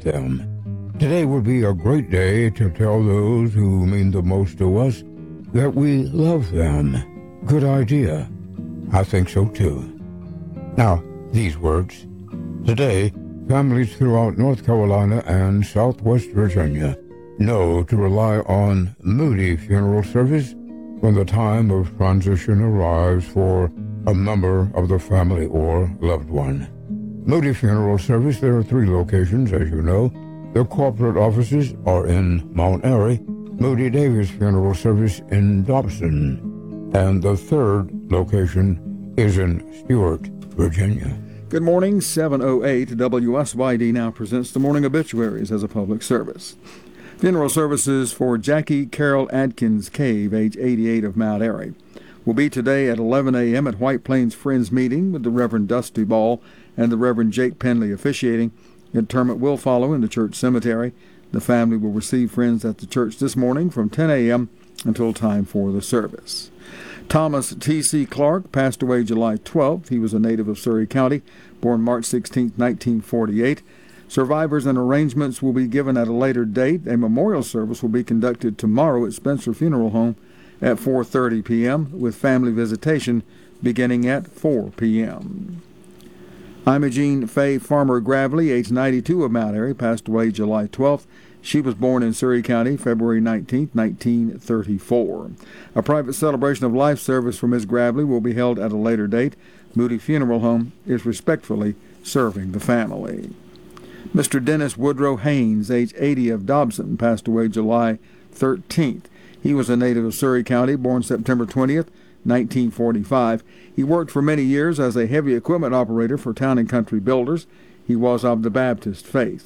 them. Today would be a great day to tell those who mean the most to us that we love them. Good idea. I think so too. Now, these words. Today, families throughout North Carolina and Southwest Virginia know to rely on Moody Funeral Service when the time of transition arrives for a member of the family or loved one. Moody Funeral Service, there are 3 locations, as you know. Their corporate offices are in Mount Airy, Moody Davis Funeral Service in Dobson, and the 3rd location is in Stuart, Virginia. Good morning, 7:08 WSYD now presents the morning obituaries as a public service. Funeral services for Jackie Carol Adkins Cave, age 88 of Mount Airy, will be today at 11 a.m. at White Plains Friends Meeting with the Reverend Dusty Ball and the Reverend Jake Penley officiating. Interment will follow in the church cemetery. The family will receive friends at the church this morning from 10 a.m. until time for the service. Thomas T.C. Clark passed away July 12th. He was a native of Surry County, born March 16, 1948. Survivors and arrangements will be given at a later date. A memorial service will be conducted tomorrow at Spencer Funeral Home at 4:30 p.m. with family visitation beginning at 4 p.m. Imogene Faye Farmer Gravely, age 92 of Mount Airy, passed away July 12th. She was born in Surry County, February 19, 1934. A private celebration of life service for Ms. Gravely will be held at a later date. Moody Funeral Home is respectfully serving the family. Mr. Dennis Woodrow Haynes, age 80 of Dobson, passed away July 13th. He was a native of Surry County, born September 20th, 1945. He worked for many years as a heavy equipment operator for Town & Country Builders. He was of the Baptist faith.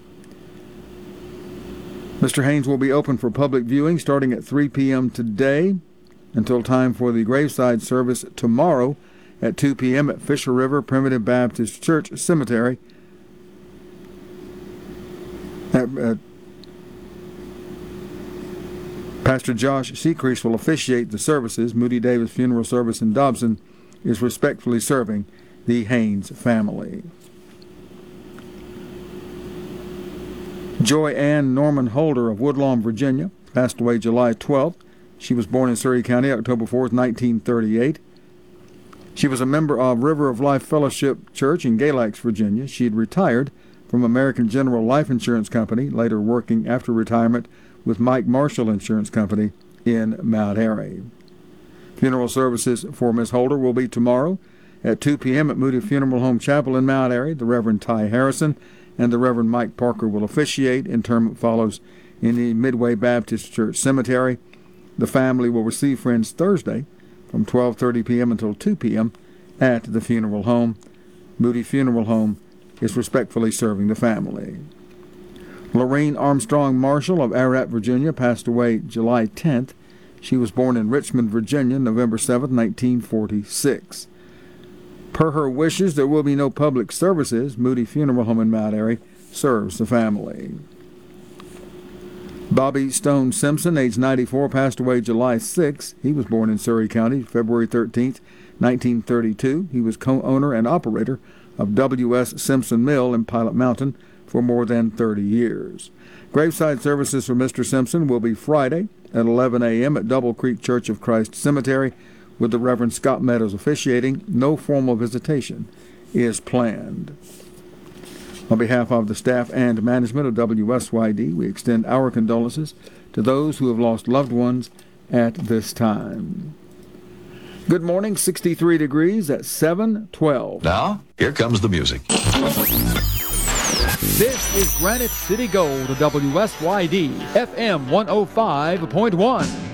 Mr. Haynes will be open for public viewing starting at 3 p.m. today until time for the graveside service tomorrow at 2 p.m. at Fisher River Primitive Baptist Church Cemetery. Pastor Josh Secrease will officiate the services. Moody Davis Funeral Service in Dobson is respectfully serving the Haynes family. Joy Ann Norman Holder of Woodlawn, Virginia, passed away July 12th. She was born in Surry County, October 4th, 1938. She was a member of River of Life Fellowship Church in Galax, Virginia. She had retired from American General Life Insurance Company, later working after retirement with Mike Marshall Insurance Company in Mount Airy. Funeral services for Ms. Holder will be tomorrow at 2 p.m. at Moody Funeral Home Chapel in Mount Airy. The Reverend Ty Harrison and the Reverend Mike Parker will officiate. Interment follows in the Midway Baptist Church Cemetery. The family will receive friends Thursday from 12:30 p.m. until 2 p.m. at the funeral home. Moody Funeral Home is respectfully serving the family. Lorraine Armstrong Marshall of Ararat, Virginia, passed away July 10th. She was born in Richmond, Virginia, November 7, 1946. Per her wishes, there will be no public services. Moody Funeral Home in Mount Airy serves the family. Bobby Stone Simpson, age 94, passed away July 6. He was born in Surry County, February 13, 1932. He was co-owner and operator of W.S. Simpson Mill in Pilot Mountain for more than 30 years. Graveside services for Mr. Simpson will be Friday at 11 a.m. at Double Creek Church of Christ Cemetery with the Reverend Scott Meadows officiating. No formal visitation is planned. On behalf of the staff and management of WSYD, we extend our condolences to those who have lost loved ones at this time. Good morning, 63 degrees at 7:12. Now, here comes the music. This is Granite City Gold, WSYD, FM 105.1.